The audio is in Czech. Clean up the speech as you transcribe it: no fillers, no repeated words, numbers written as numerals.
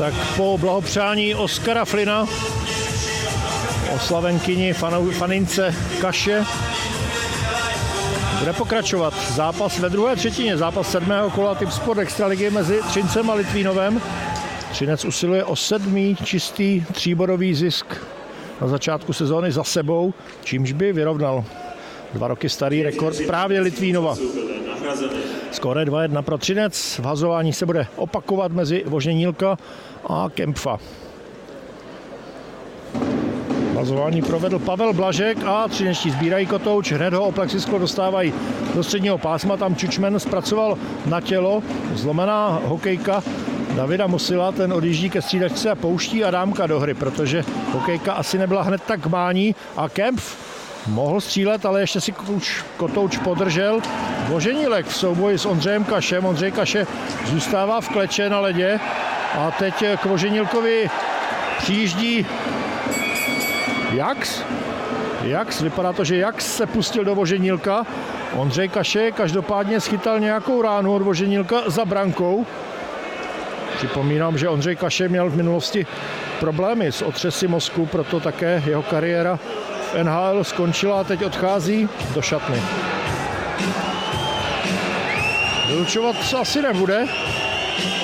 Tak po blahopřání Oskara Flina, oslavenkyni fanince Kaše, bude pokračovat zápas ve druhé třetině, zápas 7. kola Tipsport Extraligy mezi Třincem a Litvínovem. Třinec usiluje o 7. čistý tříbodový zisk na začátku sezóny za sebou, čímž by vyrovnal 2 roky starý rekord právě Litvínova. Skóre 2-1 pro Třinec. V hazování se bude opakovat mezi Voženílka a Kempfa. Hazování provedl Pavel Blažek a třinečtí sbírají kotouč. Hned ho o plexisklo dostávají do středního pásma. Tam Čučmen zpracoval na tělo. Zlomená hokejka Davida Musila, ten odjíždí ke střídačce a pouští Adámka do hry, protože hokejka asi nebyla hned tak k mání a Kempf mohl střílet, ale ještě si kotouč podržel. Voženílek v souboji s Ondřejem Kašem. Ondřej Kaše zůstává v kleče na ledě a teď k Voženílkovi přijíždí Jax. Vypadá to, že Jax se pustil do Voženílka. Ondřej Kaše každopádně schytal nějakou ránu od Voženílka za brankou. Připomínám, že Ondřej Kaše měl v minulosti problémy s otřesy mozku, proto také jeho kariéra v NHL skončila a teď odchází do šatny. Vylučovat se asi nebude.